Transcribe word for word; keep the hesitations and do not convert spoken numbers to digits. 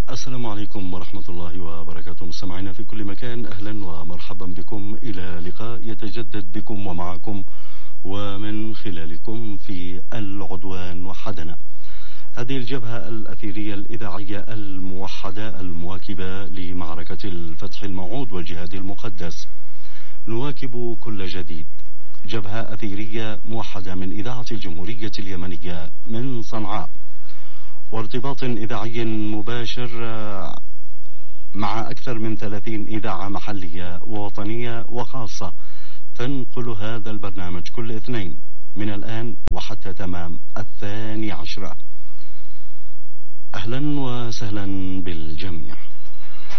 السلام عليكم ورحمة الله وبركاته. مستمعينا في كل مكان، أهلا ومرحبا بكم إلى لقاء يتجدد بكم ومعكم ومن خلالكم في العدوان وحدنا، هذه الجبهة الأثيرية الإذاعية الموحدة المواكبة لمعركة الفتح الموعود والجهاد المقدس. نواكب كل جديد، جبهة أثيرية موحدة من إذاعة الجمهورية اليمنية من صنعاء، وارتباط إذاعي مباشر مع أكثر من ثلاثين إذاعة محلية ووطنية وخاصة تنقل هذا البرنامج كل اثنين من الآن وحتى تمام الثاني عشرة. أهلا وسهلا بالجميع.